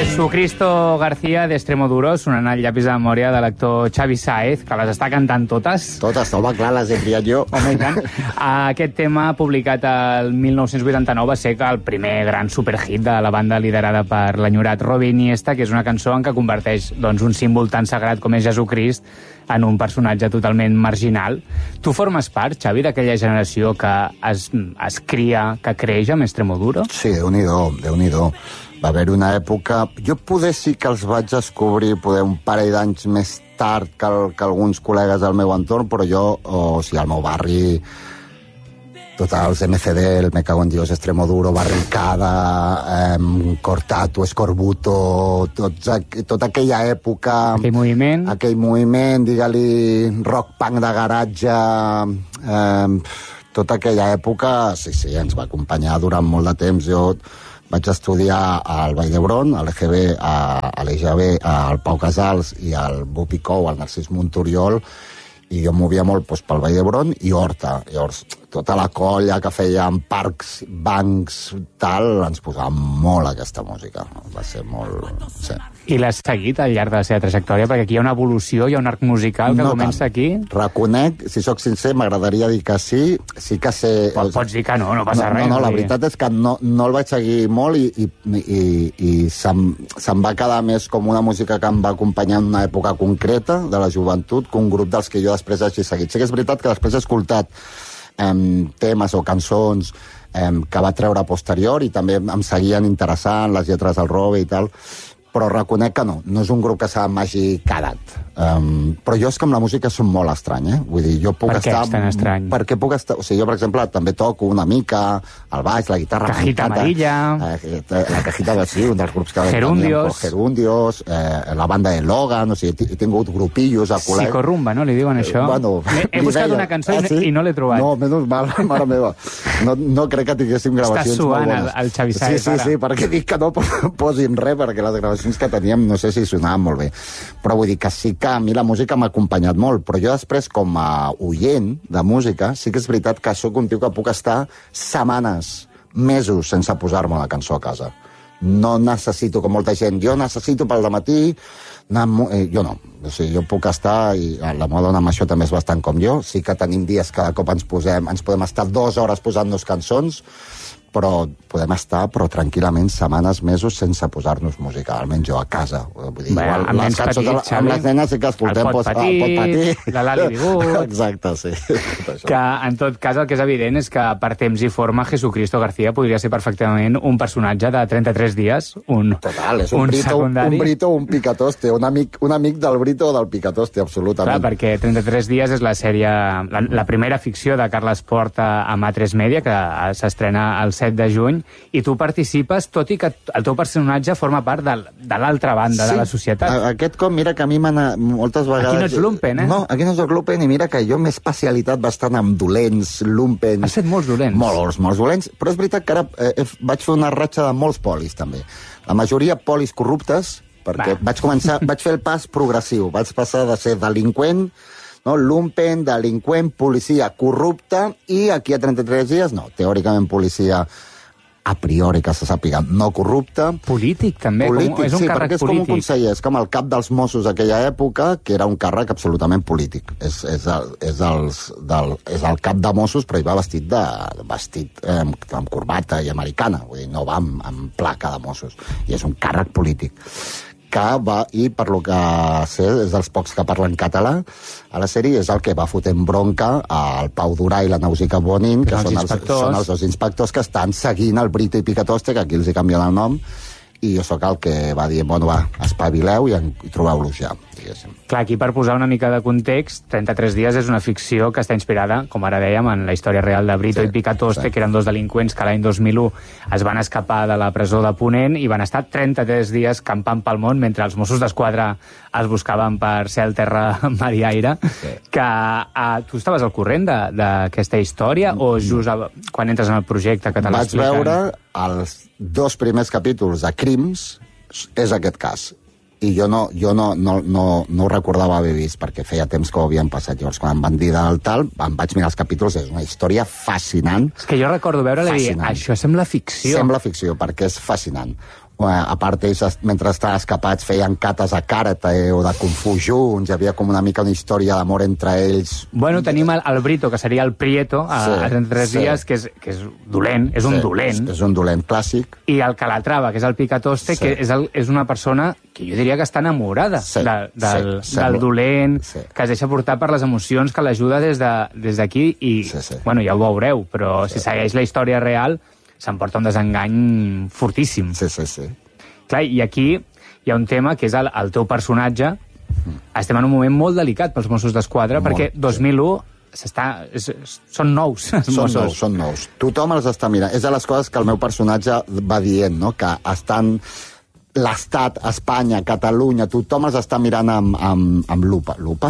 Jesucristo García d'Extremoduro, sonant el llapis de memòria de l'actor Xavi Sáez, que les està cantant totes. Totes, home, clar, les he triat jo. Home, i tant. Aquest tema, publicat el 1989, va ser el primer gran superhit de la banda liderada per l'enyorat Robbie Iniesta, que és una cançó en què converteix un símbol tan sagrat com és Jesucrist en un personatge totalment marginal. Tu formes part, Xavi, d'aquella generació que es cria, que creix amb Extremoduro? Sí, Déu-n'hi-do, Déu-n'hi-do. Va haver una època... Jo poder sí que els vaig descobrir un parell d'anys més tard que alguns col·legues del meu entorn, però jo, o sigui, al meu barri, tots els MCD, el Me Cago en Dios, Extremoduro, Barricada, Cortato, Escorbuto, tota aquella època... Aquell moviment, digue-li, rock-punk de garatge... tota aquella època, sí, ens va acompanyar durant molt de temps. Jo vaig estudiar al Vall d'Hebron, a l'EGB, a l'EGB, al Pau Casals i al Bupicou, al Narcís Monturiol, i jo em movia molt pel Vall d'Hebron i Horta. Llavors, tota la colla que feien parcs, bancs, tal, ens posava molt aquesta música. Va ser molt... Sí. I l'has seguit al llarg de la seva trajectòria? Perquè aquí hi ha una evolució, hi ha un arc musical que comença aquí. Reconec, si sóc sincer, m'agradaria dir que sí. Sí que sé... Pots dir que no passa res. No, la veritat és que no el vaig seguir molt i se'm va quedar més com una música que em va acompanyar en una època concreta de la joventut que un grup dels que jo després hagi seguit. Sí que és veritat que després he escoltat temes o cançons que va treure posterior i també em seguien interessant les lletres del Robe i tal, però reconec que no és un grup que se m'hagi quedat. Però jo és que amb la música som molt estrany, Vull dir, jo puc estar... Per què és tan estrany? Perquè puc estar... O sigui, jo, per exemple, també toco una mica el baix, la guitarra... Cajita Amarilla... La Cajita, sí, un dels grups que... Gerundios, la banda de Logan, o sigui, he tingut grupillos a col·leg... Psicorrumba, no? Li diuen això? He buscat una cançó i no l'he trobat. No, menys mal, mare meva. No crec que tinguéssim gravacions molt bones. Està suant el Xavi Sáez, ara. Sí, perquè dic que no posin res, perquè les gravacions que teníem no sé si sonaven molt bé. Però vull dir que sí que a mi la música m'ha acompanyat molt, però jo després, com a oient de música, sí que és veritat que sóc un tio que puc estar setmanes, mesos, sense posar-me una cançó a casa. No necessito, com molta gent, jo necessito pel dematí, jo no. O sigui, jo puc estar, i la meva dona amb això també és bastant com jo, sí que tenim dies que de cop ens podem estar 2 hores posant-nos cançons, però podem estar tranquil·lament setmanes, mesos sense posar-nos música, almenys jo a casa. Vull dir, igual, les cançons amb les nenes sí que escoltem el Pot Patir, la Lali Bigut... Exacte, sí. Que, en tot cas, el que és evident és que per temps i forma Jesucristo García podria ser perfectament un personatge de 33 dies, Total, és un Brito, un Picatoste, un amic del Brito o del Picatoste, absolutament. Clar, perquè 33 dies és la sèrie, la primera ficció de Carles Porta a A3 Media, que s'estrena el 7 de juny, i tu participes, tot i que el teu personatge forma part de l'altra banda de la societat. Aquest cop, mira que a mi moltes vegades... Aquí no ets lumpen, No, aquí no soc lumpen, i mira que jo m'he especialitat bastant amb dolents, lumpens... Has fet molts dolents. Molts dolents, però és veritat que ara vaig fer una ratxa de molts polis, també. La majoria polis corruptes, perquè vaig fer el pas progressiu, vaig passar de ser delinqüent, lumpen, delinqüent, policia corrupta, i aquí a 33 dies, teòricament policia a priori que se sàpiga no corrupta. Polític, també, és un càrrec polític. És com un conseller, és com el cap dels Mossos d'aquella època, que era un càrrec absolutament polític. És el cap de Mossos, però hi va vestit amb corbata i americana, vull dir, no va amb placa de Mossos, i és un càrrec polític. I per lo que sé, és dels pocs que parlen català a la sèrie, és el que va fotent bronca al Pau Durà i la Nausica Bonin, que són els dos inspectors que estan seguint el Brito i Picatoste, que aquí els hi canvien el nom, i jo sóc el que va dir, espavileu i trobeu-los ja, diguéssim. Clar, aquí per posar una mica de context, 33 dies és una ficció que està inspirada, com ara dèiem, en la història real de Brito i Picatoste, que eren dos delinqüents que l'any 2001 es van escapar de la presó de Ponent i van estar 33 dies campant pel món mentre els Mossos d'Esquadra es buscaven per cel, terra, mar i aire. Que tu estaves al corrent d'aquesta història o just quan entres en el projecte que te l'expliquen? Vaig veure els 2 primers capítols de Crims, és aquest cas. I jo no ho recordava haver vist, perquè feia temps que ho havien passat. Llavors, quan em van dir del tal, em vaig mirar els capítols, és una història fascinant. És que jo recordo veure-la i dir, això sembla ficció. Sembla ficció, perquè és fascinant. A part, ells, mentre estaven escapats, feien cates a karate o de kung fu junts, hi havia com una mica una història d'amor entre ells. Bueno, tenim el Brito, que seria el Prieto, a 33 dies, que és dolent, és un dolent. És un dolent clàssic. I el Calatrava, que és el Picatoste, que és una persona que jo diria que està enamorada del dolent, que es deixa portar per les emocions, que l'ajuda des d'aquí, i, bueno, ja ho veureu, però si segueix la història real, s'emporta un desengany fortíssim. Sí. Clar, i aquí hi ha un tema que és el teu personatge. Estem en un moment molt delicat pels Mossos d'Esquadra, perquè 2001 són nous. Són nous. Tothom els està mirant. És de les coses que el meu personatge va dient, no? Que estan l'Estat, Espanya, Catalunya, tothom els està mirant amb lupa. Lupa?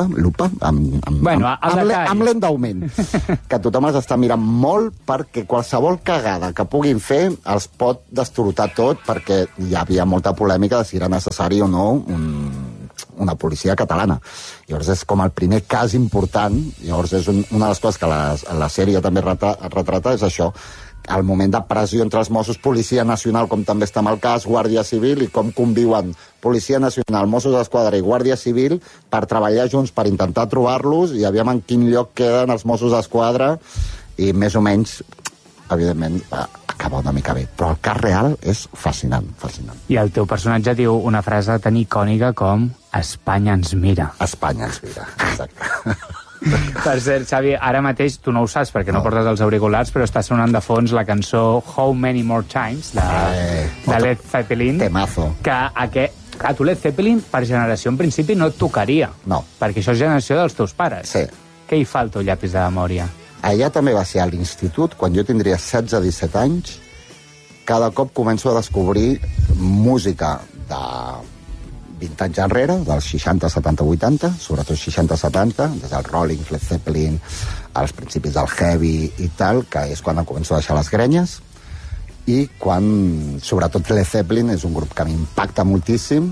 Amb lent d'augment. Que tothom els està mirant molt perquè qualsevol cagada que puguin fer els pot destrotar tot, perquè hi havia molta polèmica de si era necessari o no una policia catalana. Llavors és com el primer cas important. Llavors és una de les coses que la sèrie també retrata, és això, el moment de pressió entre els Mossos, Policia Nacional, com també està en el cas, Guàrdia Civil, i com conviuen Policia Nacional, Mossos d'Esquadra i Guàrdia Civil per treballar junts, per intentar trobar-los, i aviam en quin lloc queden els Mossos d'Esquadra, i més o menys, evidentment, acaba una mica bé. Però el cas real és fascinant. I el teu personatge diu una frase tan icònica com Espanya ens mira. Espanya ens mira, exacte. Per cert, Xavi, ara mateix tu no ho saps perquè no portes els auriculars, però està sonant de fons la cançó How Many More Times de Led Zeppelin. Temazo. Clar, tu Led Zeppelin per generació en principi no et tocaria. No. Perquè això és generació dels teus pares. Sí. Què hi fa al teu llapis de memòria? Allà també va ser a l'institut, quan jo tindria 16-17 anys. Cada cop començo a descobrir música de 20 anys enrere, dels 60, 70, 80, sobretot 60-70, des del Rolling, Led Zeppelin, als principis del heavy i tal, que és quan em començo a deixar les grenyes, i quan, sobretot Led Zeppelin, és un grup que m'impacta moltíssim,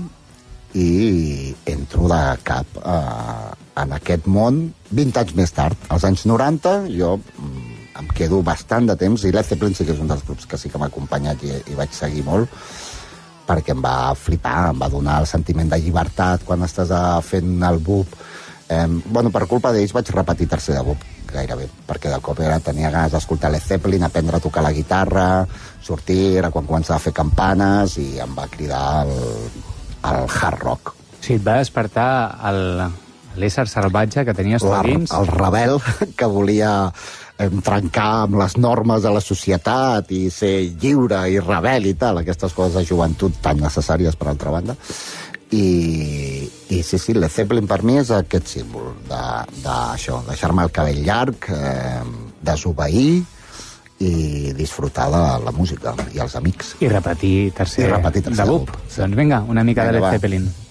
i entro de cap en aquest món 20 anys més tard. Als anys 90 jo em quedo bastant de temps, i Led Zeppelin sí que és un dels grups que sí que m'ha acompanyat i vaig seguir molt, perquè em va flipar, em va donar el sentiment de llibertat quan estàs fent el BUP. Bueno, per culpa d'ells vaig repetir tercer de BUP, gairebé, perquè de cop tenia ganes d'escoltar Led Zeppelin, aprendre a tocar la guitarra, sortir, era quan començava a fer campanes, i em va cridar el hard rock. Sí, et va despertar l'ésser salvatge que tenies tu dins. El rebel que volia trencar amb les normes de la societat i ser lliure i rebel i tal, aquestes coses de joventut tan necessàries per altra banda. I sí, Led Zeppelin per mi és aquest símbol d'això, deixar-me el cabell llarg, desobeir i disfrutar de la música i els amics. I repetir tercer de BUP. Doncs vinga, una mica de Led Zeppelin.